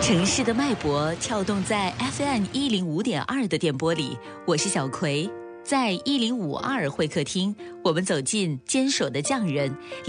城市的脉搏跳动在 FM105.2 的电波里，我是小葵，在1052会客厅，我们走进坚守的匠人。